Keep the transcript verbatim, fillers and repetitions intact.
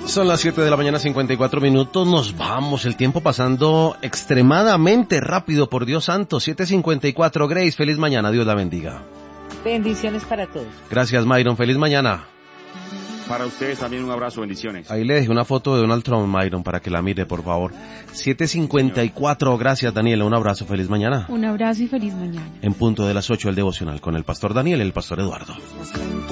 Son las siete de la mañana, cincuenta y cuatro minutos. Nos vamos, el tiempo pasando extremadamente rápido, por Dios santo. siete cincuenta y cuatro. Grace, feliz mañana, Dios la bendiga. Bendiciones para todos. Gracias, Myron, feliz mañana. Para ustedes también un abrazo, bendiciones. Ahí le dejé una foto de Donald Trump, Myron, para que la mire, por favor. siete cincuenta y cuatro, gracias, Daniela, un abrazo, feliz mañana. Un abrazo y feliz mañana. En punto de las ocho, el devocional con el pastor Daniel y el pastor Eduardo.